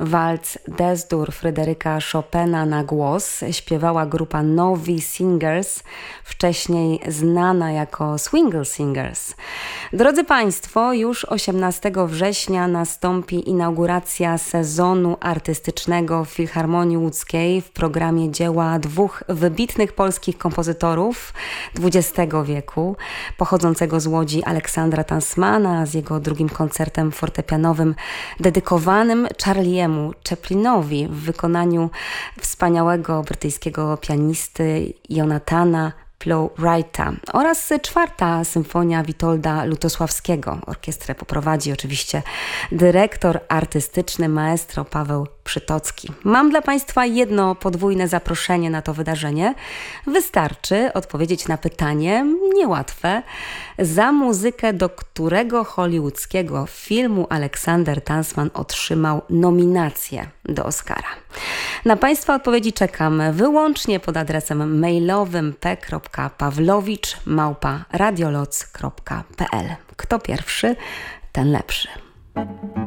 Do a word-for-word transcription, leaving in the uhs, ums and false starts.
walc Des-dur Fryderyka Chopina na głos śpiewała grupa Novi Singers, wcześniej znana jako Swingle Singers. Drodzy Państwo, już osiemnastego września nastąpi inauguracja sezonu artystycznego w Filharmonii Łódzkiej w programie dzieła dwóch wybitnych polskich kompozytorów dwudziestego wieku, pochodzącego z Łodzi Aleksandra Tansmana z jego drugim koncertem fortepianowym dedykowanym Charliemu Chaplinowi w wykonaniu wspaniałego brytyjskiego pianisty Jonathana Plowrighta oraz czwarta symfonia Witolda Lutosławskiego. Orkiestrę poprowadzi oczywiście dyrektor artystyczny maestro Paweł Przytocki. Mam dla Państwa jedno podwójne zaproszenie na to wydarzenie. Wystarczy odpowiedzieć na pytanie, niełatwe, za muzykę do którego hollywoodzkiego filmu Aleksander Tansman otrzymał nominację do Oscara. Na Państwa odpowiedzi czekam wyłącznie pod adresem mailowym p kropka pawlowicz małpa radioloc kropka p l. Kto pierwszy, ten lepszy.